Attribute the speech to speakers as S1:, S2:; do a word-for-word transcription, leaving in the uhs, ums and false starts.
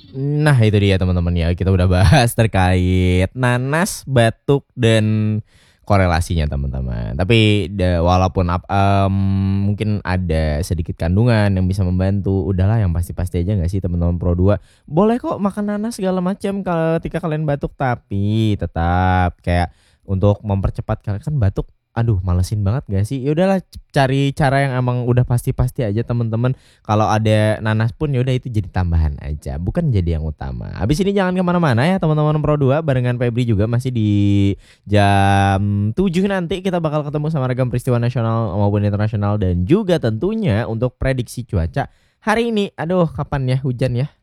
S1: Nah itu dia teman-teman ya, kita udah bahas terkait nanas, batuk, dan korelasinya teman-teman. Tapi da- walaupun ap- em, mungkin ada sedikit kandungan yang bisa membantu, udahlah yang pasti-pasti aja nggak sih teman-teman Pro dua. Boleh kok makan nanas segala macam kalau ketika kalian batuk, tapi tetap kayak untuk mempercepat kalian kan batuk. Aduh, malesin banget gak sih? Ya udahlah, c- cari cara yang emang udah pasti-pasti aja teman-teman. Kalau ada nanas pun ya udah itu jadi tambahan aja, bukan jadi yang utama. Habis ini jangan kemana-mana ya teman-teman Pro dua, barengan Febri juga masih di jam tujuh nanti kita bakal ketemu sama ragam peristiwa nasional maupun internasional dan juga tentunya untuk prediksi cuaca hari ini. Aduh, kapan ya hujan ya?